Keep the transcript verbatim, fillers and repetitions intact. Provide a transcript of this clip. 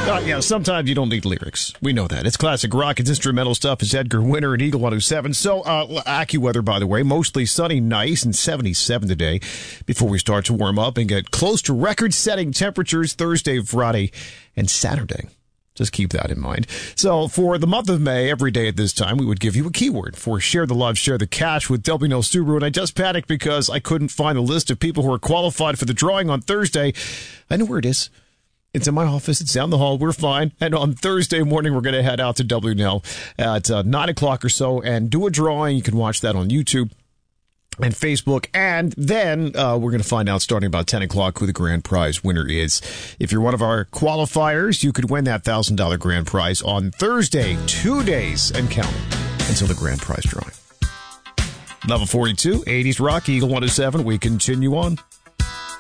Uh, yeah, sometimes you don't need lyrics. We know that. It's classic rock. It's instrumental stuff. It's Edgar Winter and Eagle one oh seven. So, uh, AccuWeather, by the way, mostly sunny, nice, and seventy-seven today before we start to warm up and get close to record-setting temperatures Thursday, Friday, and Saturday. Just keep that in mind. So for the month of May, every day at this time, we would give you a keyword for Share the Love, Share the Cash with W N L Subaru. And I just panicked because I couldn't find a list of people who are qualified for the drawing on Thursday. I know where it is. It's in my office. It's down the hall. We're fine. And on Thursday morning, we're going to head out to W N L at uh, nine o'clock or so and do a drawing. You can watch that on YouTube and Facebook. And then uh, we're going to find out starting about ten o'clock who the grand prize winner is. If you're one of our qualifiers, you could win that one thousand dollars grand prize on Thursday, two days and count until the grand prize drawing. Level forty-two, eighties rock, Eagle one oh seven. We continue on.